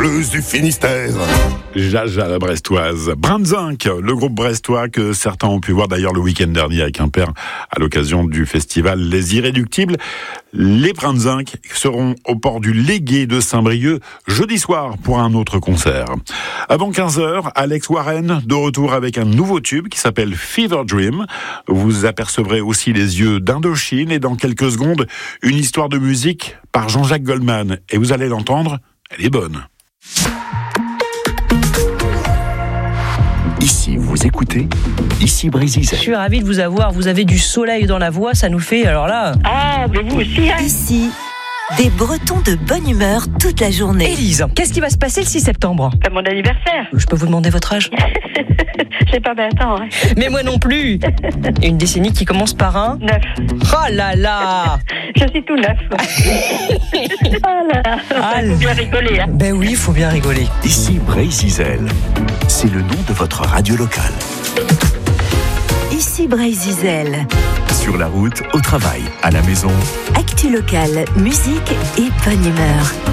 Blues du Finistère. Jaja la brestoise. Brandzinc, le groupe brestois que certains ont pu voir d'ailleurs le week-end dernier à Quimper à l'occasion du festival Les Irréductibles. Les Brandzinc seront au port du Légué de Saint-Brieuc jeudi soir pour un autre concert. Avant 15h, Alex Warren de retour avec un nouveau tube qui s'appelle Fever Dream. Vous apercevrez aussi les yeux d'Indochine et dans quelques secondes, une histoire de musique par Jean-Jacques Goldman. Et vous allez l'entendre, elle est bonne. Ici, vous écoutez Ici Brésil. Je suis ravie de vous avoir. Vous avez du soleil dans la voix, ça nous fait. Alors là. Ah, mais vous aussi, hein. Ici, des Bretons de bonne humeur toute la journée. Élise, qu'est-ce qui va se passer le 6 septembre ? C'est mon anniversaire. Je peux vous demander votre âge ? J'ai pas bien temps, hein. Mais moi non plus. Une décennie qui commence par un 9. Oh là là. Je suis tout neuf. Oh là là. Faut bien rigoler, hein. Ben oui, il faut bien rigoler. Ici Brésil. C'est le nom de votre radio locale. Ici Brésil. Sur la route, au travail, à la maison. Actu locale, musique et bonne humeur.